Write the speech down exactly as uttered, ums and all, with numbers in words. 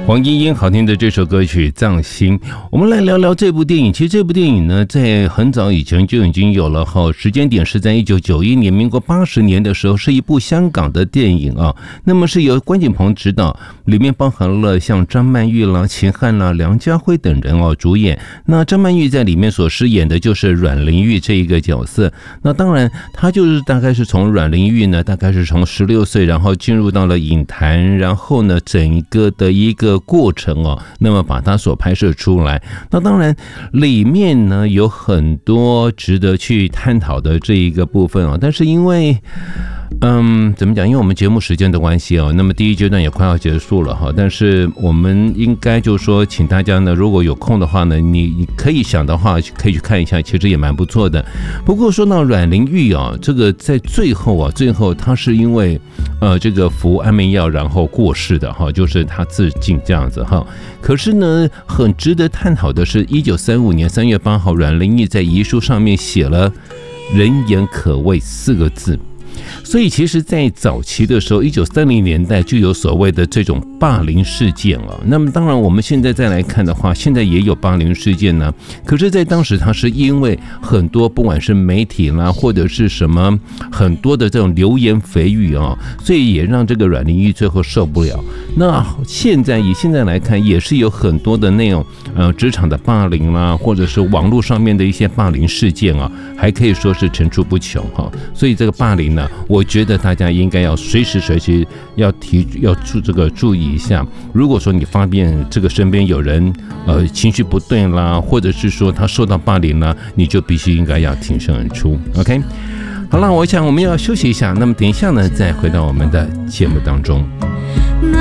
黄莺莺好听的这首歌曲《葬心》，我们来聊聊这部电影。其实这部电影呢，在很早以前就已经有了哈，时间点是在一九九一年，民国八十年的时候，是一部香港的电影啊。那么是由关锦鹏执导，里面包含了像张曼玉啦、秦汉啦、梁家辉等人哦主演。那张曼玉在里面所饰演的就是阮玲玉这一个角色。那当然，她就是大概是从阮玲玉呢，大概是从十六岁，然后进入到了影坛，然后呢，整个的一个过程哦，那么把它所拍摄出来。那当然里面呢有很多值得去探讨的这一个部分哦，但是因为嗯，怎么讲？因为我们节目时间的关系哦，那么第一阶段也快要结束了哈。但是我们应该就是说，请大家呢，如果有空的话呢，你你可以想的话，可以去看一下，其实也蛮不错的。不过说到阮玲玉啊，这个在最后啊，最后她是因为呃这个服安眠药然后过世的哈，就是她自尽这样子哈。可是呢，很值得探讨的是，一九三五年三月八号，阮玲玉在遗书上面写了“人言可畏”四个字。所以其实在早期的时候，一九三零年代就有所谓的这种霸凌事件了。那么当然我们现在再来看的话，现在也有霸凌事件呢。可是在当时它是因为很多不管是媒体啦，或者是什么很多的这种流言蜚语啊，所以也让这个阮玲玉最后受不了。那现在以现在来看，也是有很多的那种呃职场的霸凌啦，或者是网络上面的一些霸凌事件啊，还可以说是层出不穷哈。所以这个霸凌呢，我觉得大家应该要随时随时要提要注这个注意一下。如果说你发现这个身边有人呃情绪不对啦，或者是说他受到霸凌啦，你就必须应该要挺身而出。OK， 好了，我想我们要休息一下，那么等一下呢，再回到我们的节目当中。